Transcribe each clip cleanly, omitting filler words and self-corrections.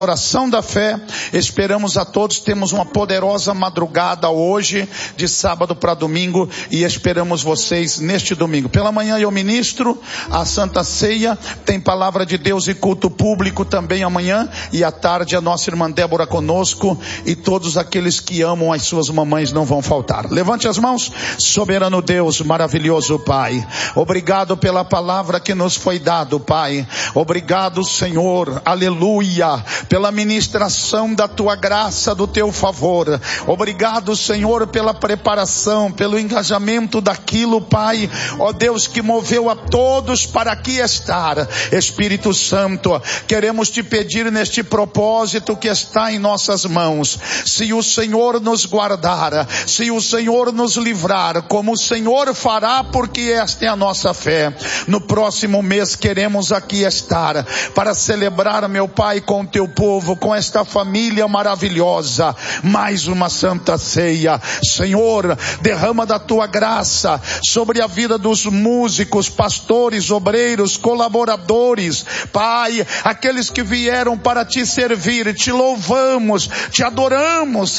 Oração da fé, esperamos a todos, temos uma poderosa madrugada hoje, de sábado para domingo, e esperamos vocês neste domingo. Pela manhã eu ministro a Santa Ceia, tem palavra de Deus e culto público também amanhã, e à tarde a nossa irmã Débora conosco, e todos aqueles que amam as suas mamães não vão faltar. Levante as mãos. Soberano Deus, maravilhoso Pai, obrigado pela palavra que nos foi dado, Pai, obrigado Senhor, aleluia, pela ministração da tua graça, do teu favor. Obrigado, Senhor, pela preparação, pelo engajamento daquilo, Pai, ó Deus, que moveu a todos para aqui estar. Espírito Santo, queremos te pedir neste propósito que está em nossas mãos. Se o Senhor nos guardar, se o Senhor nos livrar, como o Senhor fará, porque esta é a nossa fé. No próximo mês queremos aqui estar para celebrar, meu Pai, com o teu povo, com esta família maravilhosa, mais uma santa ceia. Senhor, derrama da tua graça sobre a vida dos músicos, pastores, obreiros, colaboradores, Pai, aqueles que vieram para te servir. Te louvamos, te adoramos,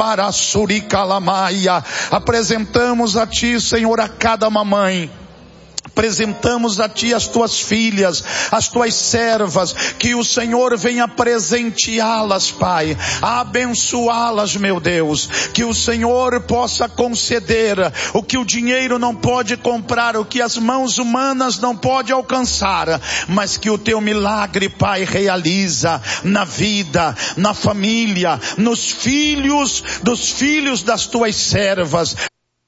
apresentamos a ti, Senhor, a cada mamãe. Apresentamos a ti as tuas filhas, as tuas servas, que o Senhor venha presenteá-las, Pai, abençoá-las, meu Deus, que o Senhor possa conceder o que o dinheiro não pode comprar, o que as mãos humanas não podem alcançar, mas que o teu milagre, Pai, realiza na vida, na família, nos filhos, dos filhos das tuas servas.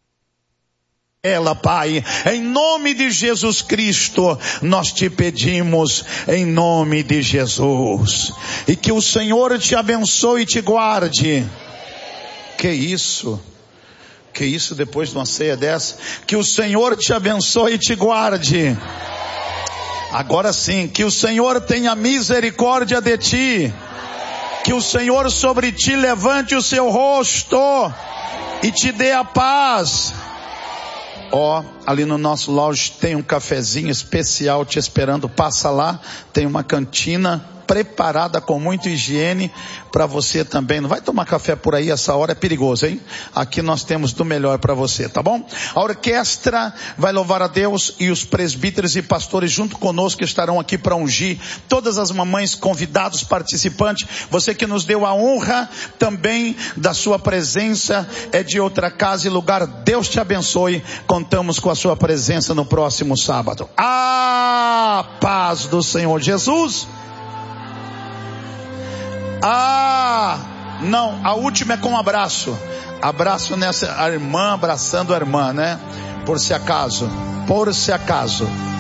Pai, em nome de Jesus Cristo, nós te pedimos, em nome de Jesus, e que o Senhor te abençoe e te guarde. Que isso depois de uma ceia dessa? Que o Senhor te abençoe e te guarde. Agora sim, que o Senhor tenha misericórdia de ti, que o Senhor sobre ti levante o seu rosto e te dê a paz. Ali no nosso lounge tem um cafezinho especial te esperando, passa lá, tem uma cantina preparada com muita higiene para você também. Não vai tomar café por aí, essa hora é perigoso, hein? Aqui nós temos do melhor para você, tá bom? A orquestra vai louvar a Deus e os presbíteros e pastores junto conosco estarão aqui para ungir todas as mamães, convidados, participantes. Você que nos deu a honra também da sua presença, é de outra casa e lugar. Deus te abençoe. Contamos com a sua presença no próximo sábado. A paz do Senhor Jesus. Não, a última é com um abraço. Abraço nessa, a irmã abraçando a irmã, né? Por se acaso.